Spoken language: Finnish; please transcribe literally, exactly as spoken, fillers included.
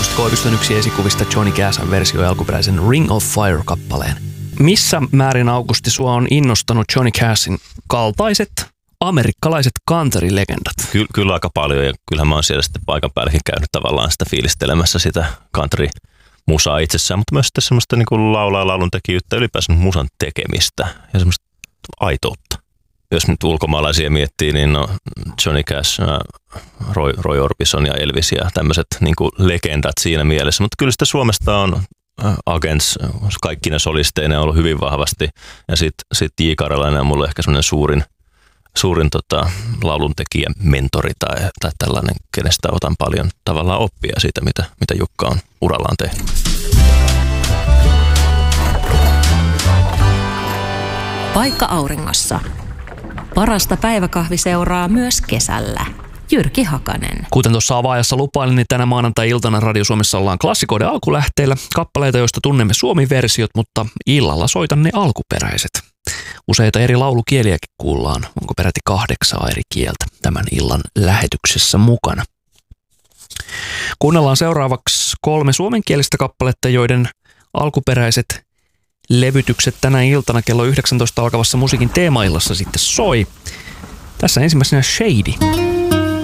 Koiviston yksi esikuvista Johnny Cassin versioi alkuperäisen Ring of Fire-kappaleen. Missä määrin, Augusti, sua on innostanut Johnny Cassin kaltaiset amerikkalaiset country-legendat? Ky- kyllä aika paljon, ja kyllähän mä oon siellä sitten paikan päälläkin käynyt tavallaan sitä fiilistelemässä sitä country-musaa itsessään, mutta myös sitten semmoista niin kuin laulaa ja lauluntekijyyttä, ylipäänsä musan tekemistä ja semmoista aitoutta. Jos nyt ulkomaalaisia miettii, niin no Johnny Cash, Roy, Roy Orbison ja Elvis ja tämmöiset niin kuin legendat siinä mielessä, mutta kyllä sitä Suomesta on Agents, kaikki ne solisteina on ollut hyvin vahvasti, ja sitten sit J. Karjalainen on mulle ehkä semmoinen suurin, suurin tota, lauluntekijä, mentori tai, tai tällainen, kenestä otan paljon tavallaan oppia siitä, mitä, mitä Jukka on urallaan tehnyt. Paikka auringossa. Parasta päiväkahvi seuraa myös kesällä. Jyrki Hakanen. Kuten tuossa avaajassa lupailin, niin tänä maanantai-iltana Radio Suomessa ollaan klassikoiden alkulähteillä. Kappaleita, joista tunnemme suomi-versiot, mutta illalla soitan ne alkuperäiset. Useita eri laulukieliäkin kuullaan. Onko peräti kahdeksaa eri kieltä tämän illan lähetyksessä mukana. Kuunnellaan seuraavaksi kolme suomenkielistä kappaletta, joiden alkuperäiset levytykset tänä iltana kello yhdeksäntoista alkavassa musiikin teemaillassa sitten soi. Tässä ensimmäisenä Shady.